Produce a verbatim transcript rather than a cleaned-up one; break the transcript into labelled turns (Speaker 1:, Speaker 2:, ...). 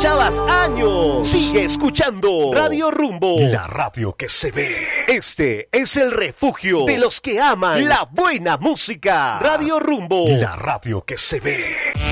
Speaker 1: escuchabas años. Sigue escuchando Radio Rumbo, la radio que se ve. Este es el refugio de los que aman la buena música. Radio Rumbo, la radio que se ve.